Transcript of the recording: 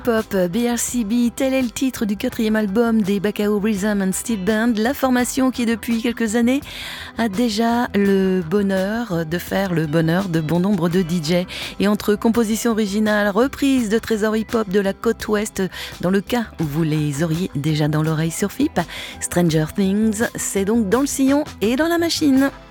Pop, BRCB, tel est le titre du 4e album des Bacao Rhythm and Steel Band, la formation qui depuis quelques années a déjà le bonheur de faire le bonheur de bon nombre de DJ. Et entre compositions originales, reprises de trésors hip-hop de la côte ouest, dans le cas où vous les auriez déjà dans l'oreille sur FIP, Stranger Things, c'est donc dans le sillon et dans la machine.